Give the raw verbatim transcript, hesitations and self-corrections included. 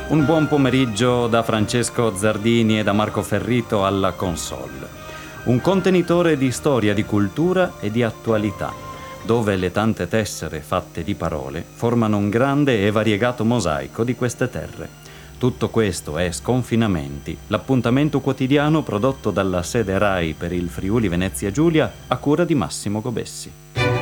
Un buon pomeriggio da Francesco Zardini e da Marco Ferrito alla console. Un contenitore di storia, di cultura e di attualità, dove le tante tessere fatte di parole formano un grande e variegato mosaico di queste terre. Tutto questo è Sconfinamenti, l'appuntamento quotidiano prodotto dalla sede RAI per il Friuli Venezia Giulia a cura di Massimo Gobessi.